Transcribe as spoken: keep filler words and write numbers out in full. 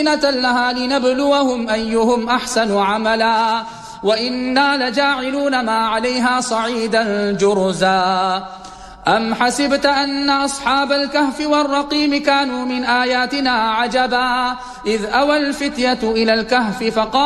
لها لنبلوهم أيهم أحسن عملا وإنا لجاعلون ما عليها صعيدا جرزا أم حسبت أن أصحاب الكهف والرقيم كانوا من آياتنا عجبا إذ أوى الفتية إلى الكهف فقال